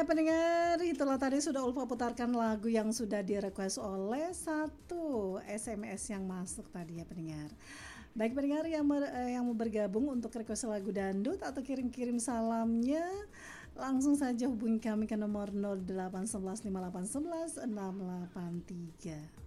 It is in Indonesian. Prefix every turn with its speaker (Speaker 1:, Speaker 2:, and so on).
Speaker 1: pendengar, itulah tadi sudah Ulfa putarkan lagu yang sudah direquest oleh satu SMS yang masuk tadi ya pendengar. Baik pendengar yang mau bergabung untuk request lagu dangdut atau kirim-kirim salamnya, langsung saja hubungi kami ke nomor 0811 5811 683.